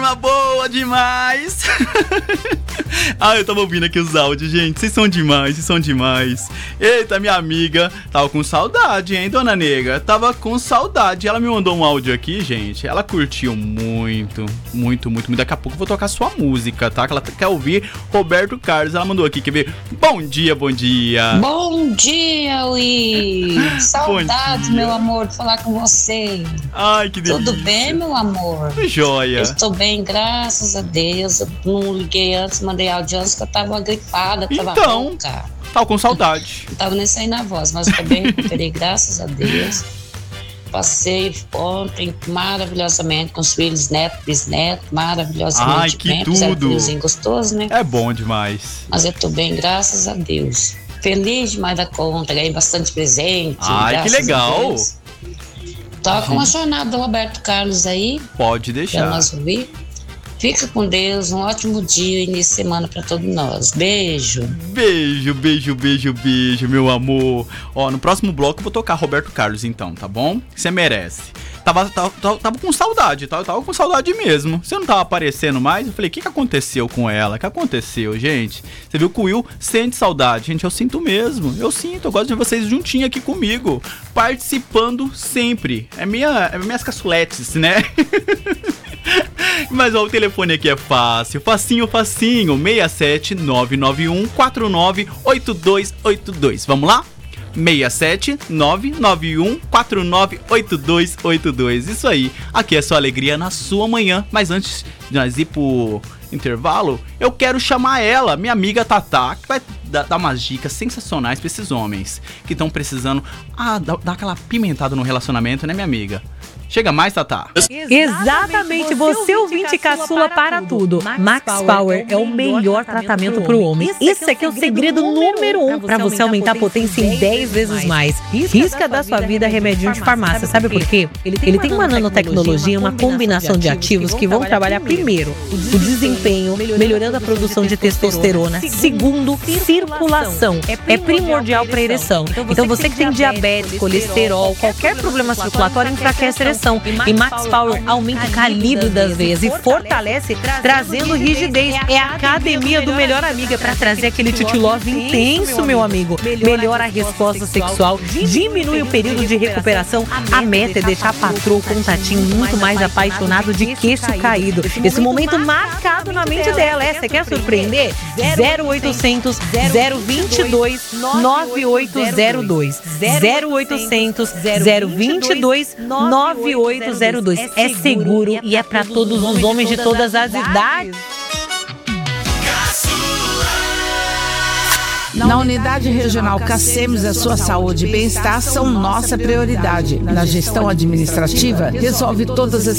turma boa demais. Eu tava ouvindo aqui os áudios, gente. Vocês são demais. Eita, minha amiga tava com saudade, hein, dona Nega? Tava com saudade. Ela me mandou um áudio aqui, gente. Ela curtiu muito. Daqui a pouco eu vou tocar sua música, tá? Que ela quer ouvir Roberto Carlos. Ela mandou aqui, quer ver? Bom dia. Bom dia, Luiz. Saudades, meu amor, de falar com você. Ai, que delícia. Tudo bem, meu amor? Joia. Eu estou bem, graças a Deus. Eu não liguei antes, mandei áudio antes, que eu tava gripada, tava rouca. Tava com saudade. Não tava nem saindo a voz, mas eu tô bem, recuperei, graças a Deus. Passei ontem maravilhosamente com os filhos, neto, bisneto, maravilhosamente. Ai, que bem, tudo. Um gostoso, né? É bom demais. Mas eu tô bem, graças a Deus. Feliz demais da conta, ganhei bastante presente. Ai, que legal. Toca uma jornada do Roberto Carlos aí. Pode deixar. Pra nós ouvir. Fica com Deus, um ótimo dia, início de semana pra todos nós. Beijo. Beijo, meu amor. Ó, no próximo bloco eu vou tocar Roberto Carlos então, tá bom? Você merece. Tava com saudade, tava com saudade mesmo. Você não tava aparecendo mais? Eu falei, o que aconteceu com ela? O que aconteceu, gente? Você viu que o Will sente saudade. Gente, eu sinto mesmo. Eu gosto de vocês juntinho aqui comigo, participando sempre. É minhas caçuletes, né? Mas ó, o telefone aqui é fácil, facinho, 67991498282. Vamos lá? 67991498282. Isso aí, aqui é só alegria na sua manhã. Mas antes de nós ir pro intervalo, eu quero chamar ela, minha amiga Tatá, que vai dar umas dicas sensacionais pra esses homens que estão precisando dar aquela pimentada no relacionamento, né, minha amiga? Chega mais, Tatá. Exatamente, você ouvinte caçula para tudo. Max Power é o melhor tratamento para o homem. Esse aqui é o segredo número 1 para você aumentar a potência em 10 vezes mais. Risca da sua vida remedinho de farmácia, sabe por quê? Ele tem uma nanotecnologia, uma combinação de ativos que vão trabalhar primeiro o desempenho, melhorando a produção de testosterona. Segundo, circulação. É primordial para a ereção. Então você que tem diabetes, colesterol, qualquer problema circulatório enfraquece a ereção. E Max Power aumenta o calibre das veias e fortalece, trazendo rigidez. É a academia do melhor amigo, para trazer aquele titi love intenso, meu amigo. Melhora a resposta sexual, diminui o período de recuperação. A meta é deixar a patroa, o contatinho, muito mais apaixonado, de queixo caído. Esse momento marcado na mente dela. Você quer surpreender? 0800 022 9802. 0800 022 9802. É seguro e é para todos os homens de todas as idades. Na Unidade Regional Cacemes, a sua saúde e bem-estar são nossa prioridade. Na gestão administrativa, resolve todas as